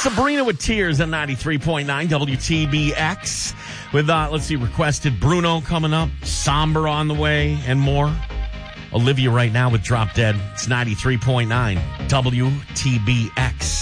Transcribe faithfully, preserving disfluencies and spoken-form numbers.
Sabrina with Tears at ninety-three point nine W T B X. With, uh, let's see, requested Bruno coming up, Somber on the way, and more. Olivia right now with Drop Dead. It's ninety-three point nine W T B X.